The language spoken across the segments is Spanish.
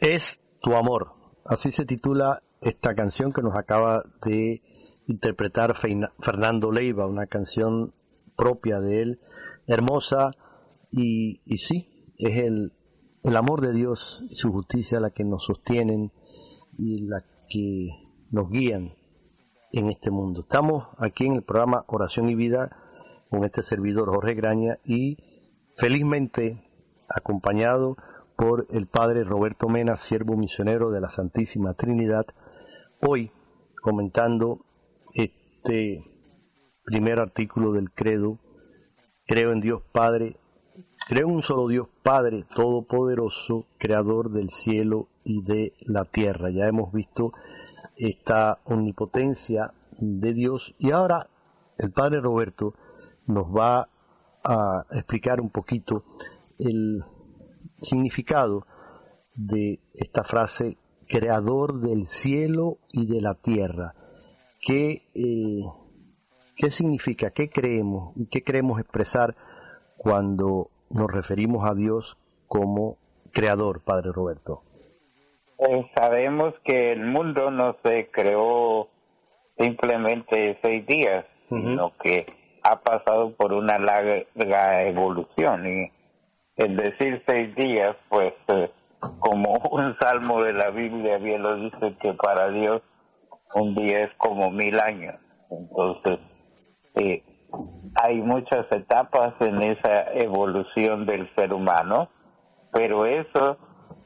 Es tu amor. Así se titula esta canción que nos acaba de interpretar Fernando Leiva, una canción propia de él, hermosa, y sí, es el amor de Dios y su justicia la que nos sostienen y la que nos guían en este mundo. Estamos aquí en el programa Oración y Vida con este servidor Jorge Graña y felizmente acompañado por el Padre Roberto Mena, siervo misionero de la Santísima Trinidad, hoy comentando este primer artículo del credo. Creo en Dios Padre, creo en un solo Dios Padre Todopoderoso, Creador del cielo y de la tierra. Ya hemos visto esta omnipotencia de Dios y ahora el Padre Roberto nos va a explicar un poquito el significado de esta frase, Creador del cielo y de la tierra. ¿Qué significa? ¿Qué creemos? ¿Y qué queremos expresar cuando nos referimos a Dios como Creador, Padre Roberto? Sabemos que el mundo no se creó simplemente 6 días, sino que ha pasado por una larga evolución. Y el decir 6 días, pues como un salmo de la Biblia bien lo dice, que para Dios un día es como 1000 años. Entonces, hay muchas etapas en esa evolución del ser humano, pero eso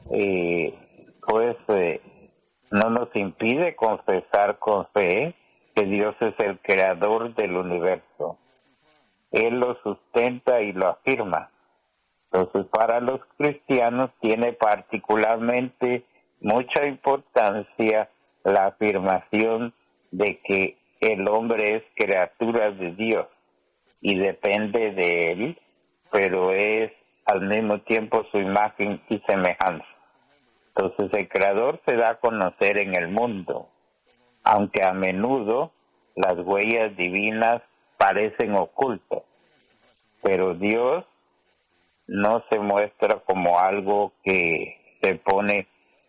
no nos impide confesar con fe que Dios es el creador del universo. Él lo sustenta y lo afirma. Entonces, para los cristianos tiene particularmente mucha importancia la afirmación de que el hombre es criatura de Dios y depende de Él, pero es al mismo tiempo su imagen y semejanza. Entonces, el Creador se da a conocer en el mundo, aunque a menudo las huellas divinas parecen ocultas, pero Dios no se muestra como algo que se pone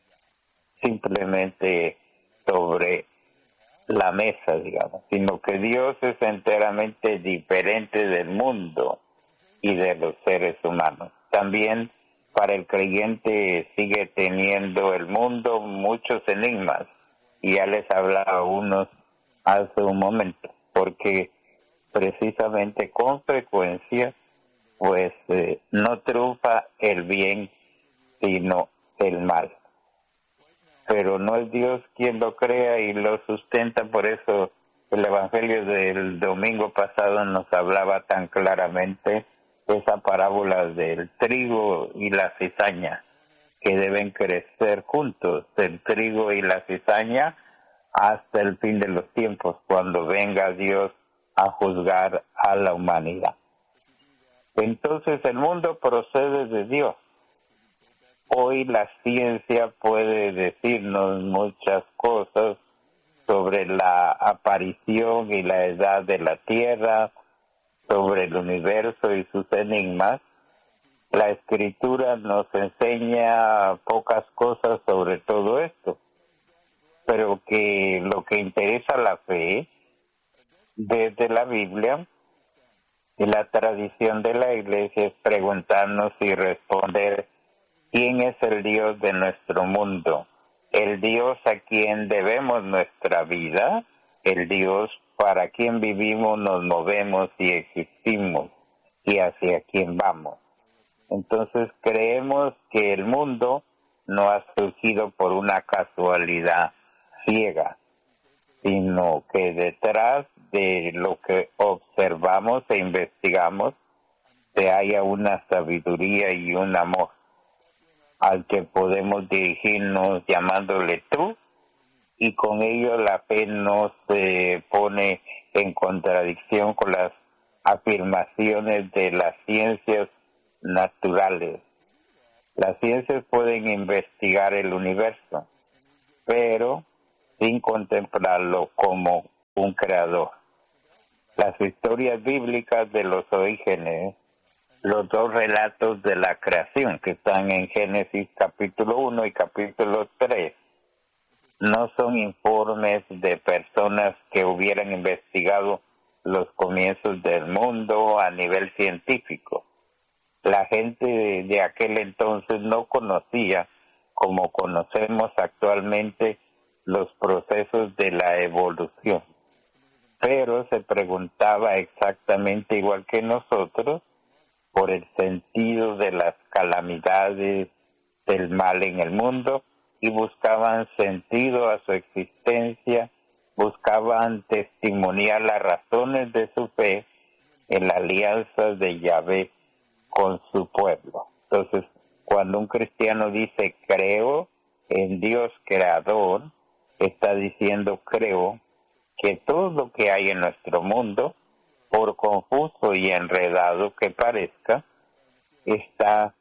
simplemente sobre la mesa, digamos, sino que Dios es enteramente diferente del mundo y de los seres humanos. También para el creyente sigue teniendo el mundo muchos enigmas, y ya les hablaba unos hace un momento, porque precisamente con frecuencia pues no triunfa el bien sino el mal, pero no es Dios quien lo crea y lo sustenta. Por eso el Evangelio del domingo pasado nos hablaba tan claramente esa parábola del trigo y la cizaña, que deben crecer juntos, el trigo y la cizaña, hasta el fin de los tiempos, cuando venga Dios a juzgar a la humanidad. Entonces el mundo procede de Dios. Hoy la ciencia puede decirnos muchas cosas sobre la aparición y la edad de la Tierra, sobre el universo y sus enigmas. La Escritura nos enseña pocas cosas sobre todo esto, pero que lo que interesa a la fe, desde la Biblia y la tradición de la Iglesia, es preguntarnos y responder: ¿quién es el Dios de nuestro mundo? El Dios a quien debemos nuestra vida, el Dios para quien vivimos, nos movemos y existimos, y hacia quien vamos. Entonces creemos que el mundo no ha surgido por una casualidad ciega, sino que detrás de lo que observamos e investigamos se halla una sabiduría y un amor al que podemos dirigirnos llamándole tú, y con ello la fe no se pone en contradicción con las afirmaciones de las ciencias naturales. Las ciencias pueden investigar el universo, pero sin contemplarlo como un creador. Las historias bíblicas de los orígenes los dos relatos de la creación que están en Génesis capítulo 1 y capítulo 3 no son informes de personas que hubieran investigado los comienzos del mundo a nivel científico. La gente de aquel entonces no conocía, como conocemos actualmente, los procesos de la evolución, pero se preguntaba exactamente igual que nosotros por el sentido de las calamidades del mal en el mundo y buscaban sentido a su existencia, buscaban testimoniar las razones de su fe en la alianza de Yahvé con su pueblo. Entonces, cuando un cristiano dice creo en Dios creador, está diciendo creo que todo lo que hay en nuestro mundo, por confuso y enredado que parezca, está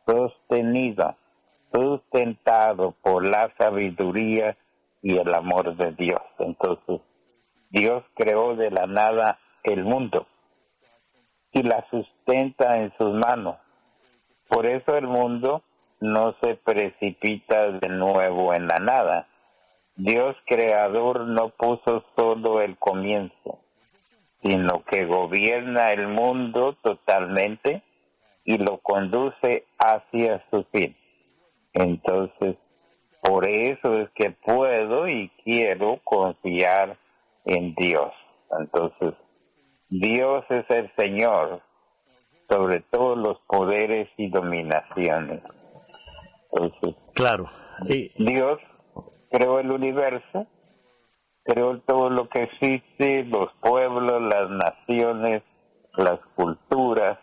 sustentado por la sabiduría y el amor de Dios. Entonces, Dios creó de la nada el mundo y la sustenta en sus manos. Por eso el mundo no se precipita de nuevo en la nada. Dios creador no puso solo el comienzo, sino que gobierna el mundo totalmente y lo conduce hacia su fin. Entonces, por eso es que puedo y quiero confiar en Dios. Entonces, Dios es el Señor sobre todos los poderes y dominaciones. Entonces, claro. Dios creó el universo, creó todo lo que existe, los pueblos, las naciones, las culturas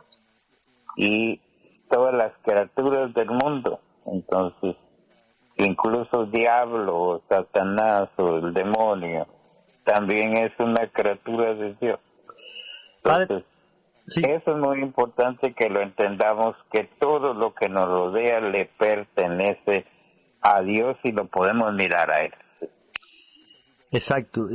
y todas las criaturas del mundo. Entonces, incluso el diablo, Satanás o el demonio, también es una criatura de Dios. Entonces, sí, eso es muy importante que lo entendamos, que todo lo que nos rodea le pertenece a Dios y lo podemos mirar a Él. Exacto.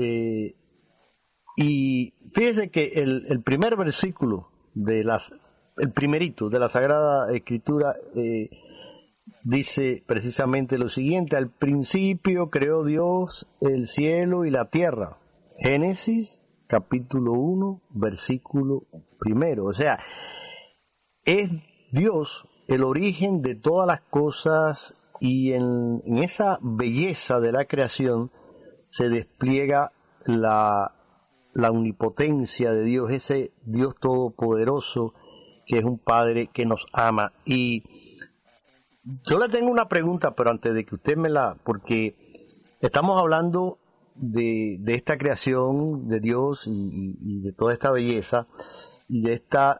Y fíjese que el primer versículo el primerito de la Sagrada Escritura dice precisamente lo siguiente: al principio creó Dios el cielo y la tierra. Génesis capítulo 1, versículo 1. O sea, es Dios el origen de todas las cosas, y en esa belleza de la creación se despliega la omnipotencia de Dios, ese Dios todopoderoso que es un Padre que nos ama. Y yo le tengo una pregunta, pero antes de que usted porque estamos hablando de esta creación de Dios y de toda esta belleza y de esta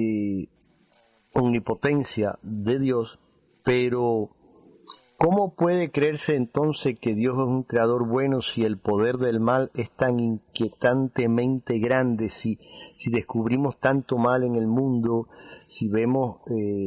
omnipotencia de Dios, pero ¿cómo puede creerse entonces que Dios es un creador bueno si el poder del mal es tan inquietantemente grande, si descubrimos tanto mal en el mundo, si vemos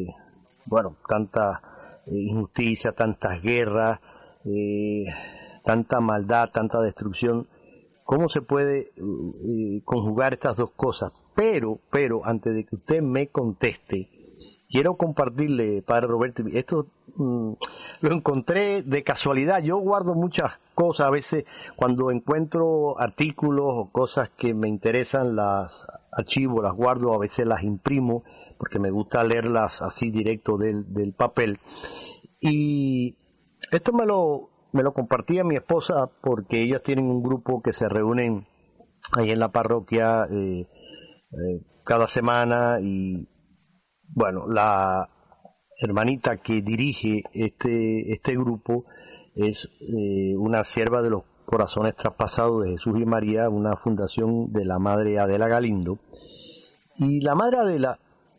tanta injusticia, tantas guerras, tanta maldad, tanta destrucción? ¿Cómo se puede conjugar estas dos cosas? Pero, antes de que usted me conteste, quiero compartirle, Padre Roberto, esto lo encontré de casualidad. Yo guardo muchas cosas, a veces cuando encuentro artículos o cosas que me interesan, las archivo, las guardo, a veces las imprimo, porque me gusta leerlas así directo del papel. Y esto me lo compartía mi esposa, porque ellas tienen un grupo que se reúnen ahí en la parroquia cada semana, y bueno, la hermanita que dirige este grupo es una sierva de los Corazones Traspasados de Jesús y María, una fundación de la Madre Adela Galindo. Y la Madre Adela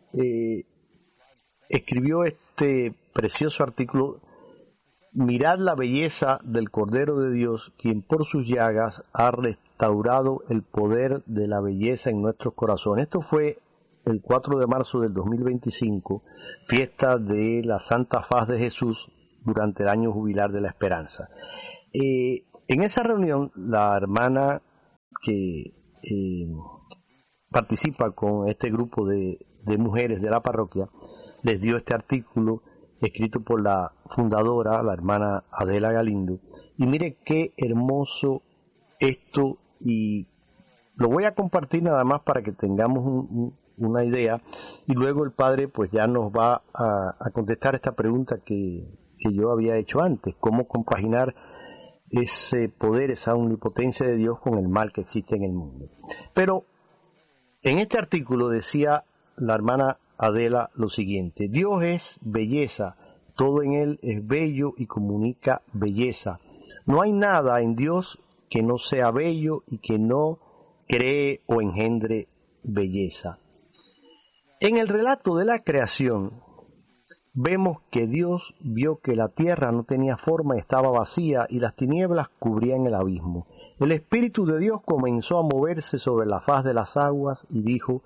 escribió este precioso artículo: mirad la belleza del Cordero de Dios, quien por sus llagas ha restaurado el poder de la belleza en nuestros corazones. Esto fue el 4 de marzo del 2025, fiesta de la Santa Faz de Jesús durante el año jubilar de la Esperanza. En esa reunión, la hermana que participa con este grupo de de mujeres de la parroquia, les dio este artículo escrito por la fundadora, la hermana Adela Galindo. Y mire qué hermoso esto, y lo voy a compartir nada más para que tengamos una idea, y luego el padre pues ya nos va a contestar esta pregunta que yo había hecho antes: cómo compaginar ese poder, esa omnipotencia de Dios con el mal que existe en el mundo. Pero en este artículo decía la hermana Adela lo siguiente: Dios es belleza, todo en Él es bello y comunica belleza. No hay nada en Dios que no sea bello y que no cree o engendre belleza. En el relato de la creación vemos que Dios vio que la tierra no tenía forma, estaba vacía y las tinieblas cubrían el abismo. El Espíritu de Dios comenzó a moverse sobre la faz de las aguas y dijo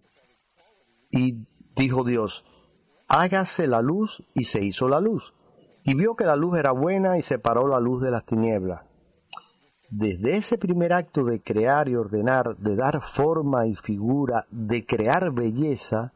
Dios: hágase la luz, y se hizo la luz. Y vio que la luz era buena y separó la luz de las tinieblas. Desde ese primer acto de crear y ordenar, de dar forma y figura, de crear belleza,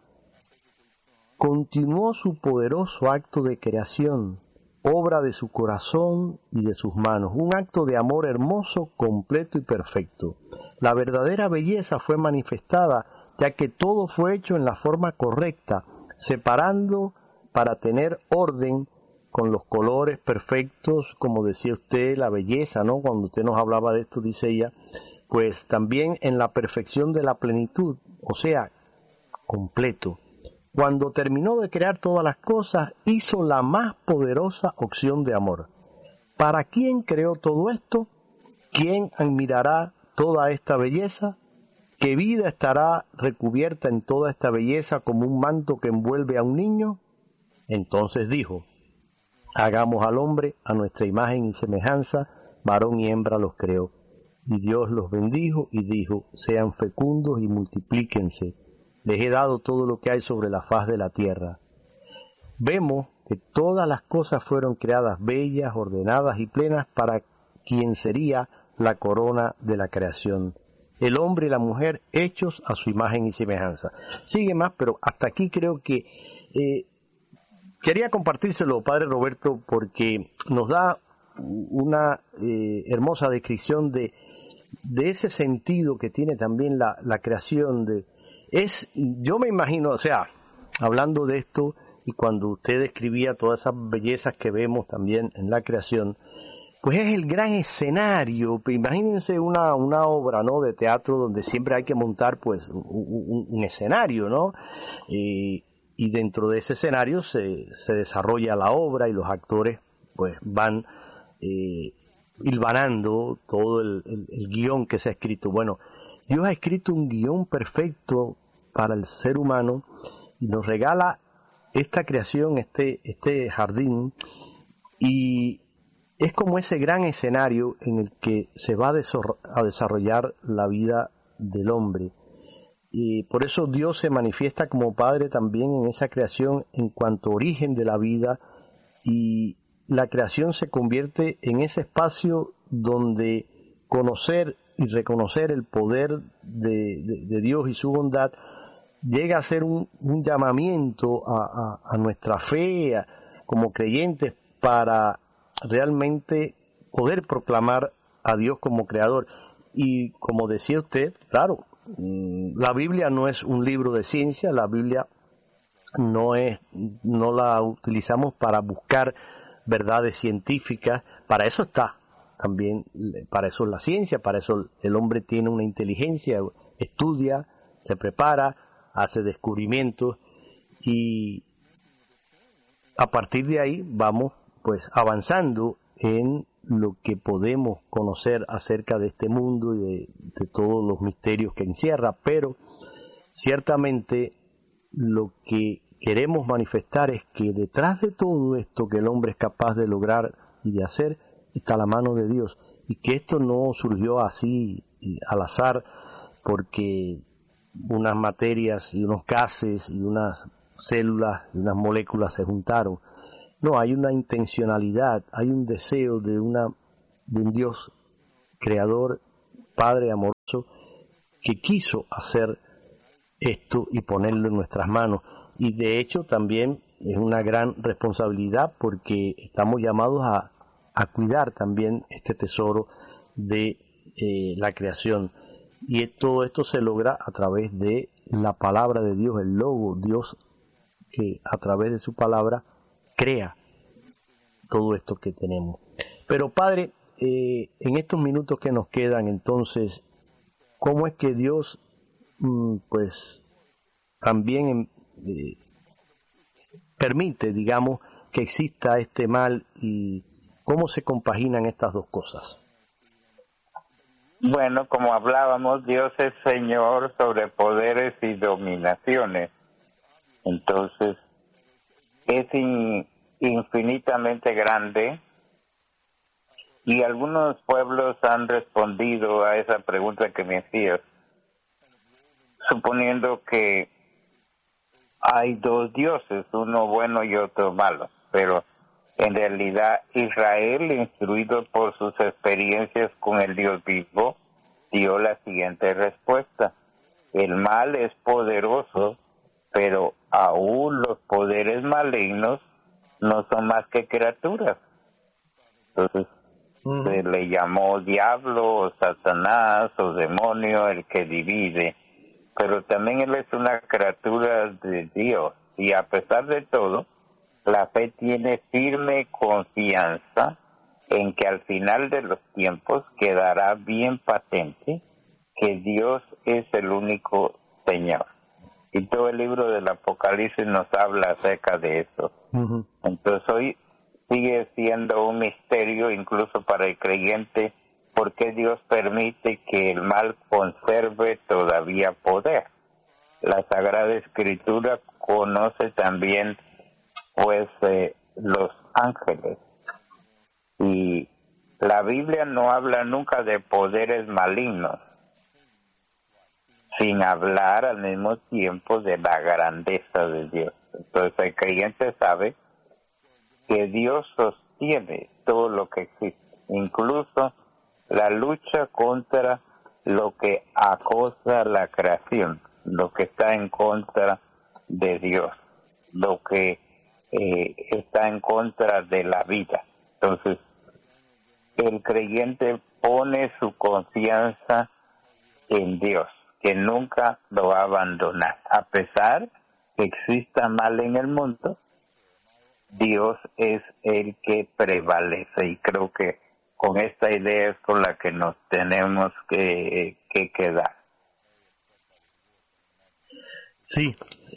continuó su poderoso acto de creación, obra de su corazón y de sus manos, un acto de amor hermoso, completo y perfecto. La verdadera belleza fue manifestada, ya que todo fue hecho en la forma correcta, separando para tener orden, con los colores perfectos, como decía usted, la belleza, ¿no? Cuando usted nos hablaba de esto, dice ella, pues también en la perfección de la plenitud, o sea, completo. Cuando terminó de crear todas las cosas, hizo la más poderosa opción de amor. ¿Para quién creó todo esto? ¿Quién admirará toda esta belleza? ¿Qué vida estará recubierta en toda esta belleza como un manto que envuelve a un niño? Entonces dijo: hagamos al hombre a nuestra imagen y semejanza, varón y hembra los creó. Y Dios los bendijo y dijo: sean fecundos y multiplíquense. Les he dado todo lo que hay sobre la faz de la tierra. Vemos que todas las cosas fueron creadas bellas, ordenadas y plenas para quien sería la corona de la creación. El hombre y la mujer hechos a su imagen y semejanza. Sigue más, pero hasta aquí creo que quería compartírselo, Padre Roberto, porque nos da una hermosa descripción de ese sentido que tiene también la creación. Yo me imagino, o sea, hablando de esto, y cuando usted describía todas esas bellezas que vemos también en la creación, pues es el gran escenario. Imagínense una obra, ¿no?, de teatro donde siempre hay que montar pues un escenario, ¿no? Y dentro de ese escenario se desarrolla la obra y los actores pues van hilvanando todo el guión que se ha escrito. Bueno, Dios ha escrito un guión perfecto para el ser humano y nos regala esta creación, este jardín, y es como ese gran escenario en el que se va a desarrollar la vida del hombre. Y por eso Dios se manifiesta como Padre también en esa creación en cuanto origen de la vida, y la creación se convierte en ese espacio donde conocer y reconocer el poder de Dios y su bondad llega a ser un llamamiento a nuestra fe como creyentes para realmente poder proclamar a Dios como creador. Y como decía usted, claro, la Biblia no es un libro de ciencia, la Biblia no la utilizamos para buscar verdades científicas, para eso está también, para eso es la ciencia, para eso el hombre tiene una inteligencia, estudia, se prepara, hace descubrimientos, y a partir de ahí vamos pues avanzando en lo que podemos conocer acerca de este mundo y de todos los misterios que encierra. Pero ciertamente lo que queremos manifestar es que detrás de todo esto que el hombre es capaz de lograr y de hacer está la mano de Dios, y que esto no surgió así al azar porque unas materias y unos gases y unas células y unas moléculas se juntaron. No, hay una intencionalidad, hay un deseo de un Dios creador, Padre amoroso, que quiso hacer esto y ponerlo en nuestras manos. Y de hecho también es una gran responsabilidad porque estamos llamados a cuidar también este tesoro de la creación. Y todo esto se logra a través de la palabra de Dios, el Logo, Dios que a través de su palabra crea todo esto que tenemos. Pero Padre, en estos minutos que nos quedan, entonces, ¿cómo es que Dios pues también permite, digamos, que exista este mal, y cómo se compaginan estas dos cosas? Bueno, como hablábamos, Dios es Señor sobre poderes y dominaciones. Entonces, es infinitamente grande, y algunos pueblos han respondido a esa pregunta que me hacías, suponiendo que hay dos dioses, uno bueno y otro malo, pero en realidad Israel, instruido por sus experiencias con el Dios vivo, dio la siguiente respuesta: el mal es poderoso, pero aún los poderes malignos no son más que criaturas. Entonces se le llamó diablo o Satanás o demonio, el que divide, pero también él es una criatura de Dios, y a pesar de todo, la fe tiene firme confianza en que al final de los tiempos quedará bien patente que Dios es el único Señor. Y todo el libro del Apocalipsis nos habla acerca de eso. Entonces hoy sigue siendo un misterio incluso para el creyente, por qué Dios permite que el mal conserve todavía poder. La Sagrada Escritura conoce también pues los ángeles, y la Biblia no habla nunca de poderes malignos, sin hablar al mismo tiempo de la grandeza de Dios. Entonces el creyente sabe que Dios sostiene todo lo que existe, incluso la lucha contra lo que acosa la creación, lo que está en contra de Dios, lo que está en contra de la vida. Entonces, el creyente pone su confianza en Dios, que nunca lo va a abandonar. A pesar que exista mal en el mundo, Dios es el que prevalece, y creo que con esta idea es con la que nos tenemos que quedar. Sí,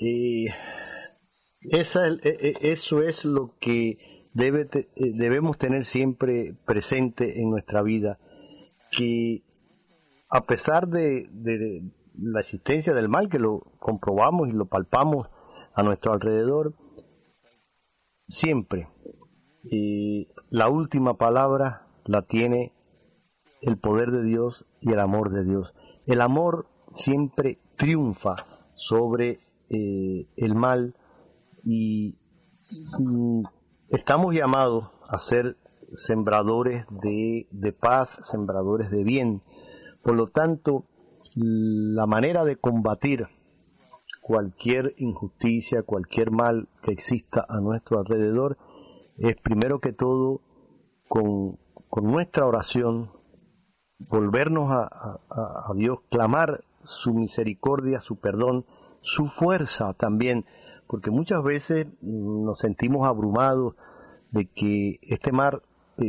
eso es lo que debemos tener siempre presente en nuestra vida, que a pesar de la existencia del mal, que lo comprobamos y lo palpamos a nuestro alrededor, siempre la última palabra la tiene el poder de Dios y el amor de Dios. El amor siempre triunfa sobre el mal, y estamos llamados a ser sembradores de paz, sembradores de bien. Por lo tanto, la manera de combatir cualquier injusticia, cualquier mal que exista a nuestro alrededor, es primero que todo con nuestra oración, volvernos a Dios, clamar su misericordia, su perdón, su fuerza también, porque muchas veces nos sentimos abrumados de que este mal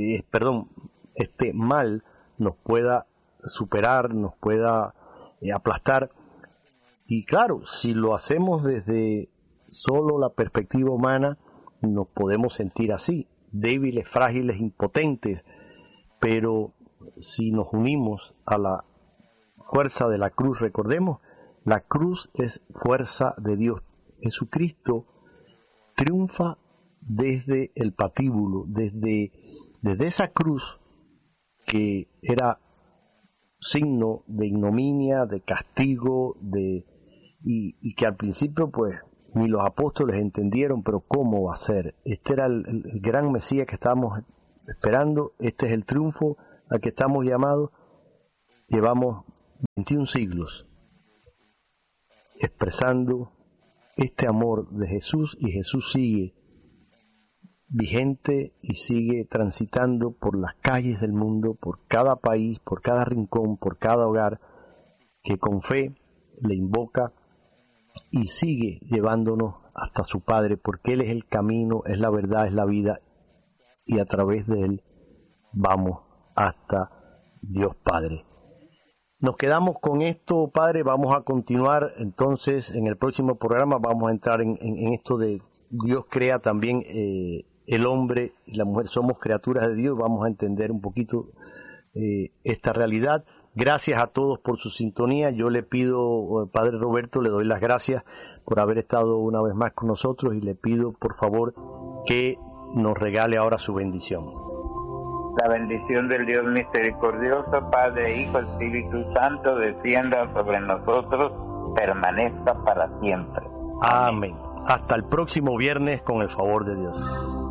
nos pueda superar, nos pueda aplastar. Y claro, si lo hacemos desde solo la perspectiva humana, nos podemos sentir así, débiles, frágiles, impotentes, pero si nos unimos a la fuerza de la cruz, recordemos, la cruz es fuerza de Dios. Jesucristo triunfa desde el patíbulo, desde esa cruz que era signo de ignominia, de castigo, y que al principio pues ni los apóstoles entendieron, pero ¿cómo va a ser? Este era el gran Mesías que estábamos esperando, este es el triunfo al que estamos llamados. Llevamos 21 siglos expresando este amor de Jesús, y Jesús sigue vigente y sigue transitando por las calles del mundo, por cada país, por cada rincón, por cada hogar que con fe le invoca, y sigue llevándonos hasta su Padre, porque Él es el camino, es la verdad, es la vida, y a través de Él vamos hasta Dios Padre. Nos quedamos con esto, Padre. Vamos a continuar entonces en el próximo programa. Vamos a entrar en esto de Dios crea también el hombre y la mujer, somos criaturas de Dios. Vamos a entender un poquito esta realidad. Gracias a todos por su sintonía. Yo le pido, Padre Roberto, le doy las gracias por haber estado una vez más con nosotros, y le pido por favor que nos regale ahora su bendición. La bendición del Dios misericordioso, Padre, Hijo, Espíritu Santo, descienda sobre nosotros, permanezca para siempre. Amén. Hasta el próximo viernes, con el favor de Dios.